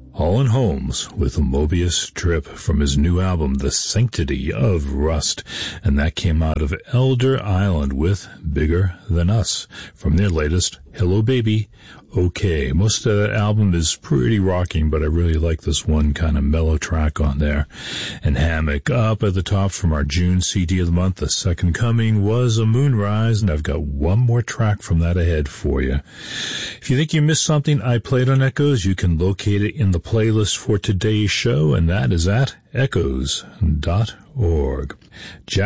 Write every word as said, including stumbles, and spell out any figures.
Holland Holmes with a Mobius Trip from his new album, The Sanctity of Rust. And that came out of Elder Island with Bigger Than Us from their latest Hello Baby, Okay. Most of that album is pretty rocking, but I really like this one kind of mellow track on there. And Hammock up at the top from our June C D of the month. The Second Coming was a Moonrise, and I've got one more track from that ahead for you. If you think you missed something I played on Echoes, you can locate it in the playlist for today's show, and that is at echoes dot org. Jack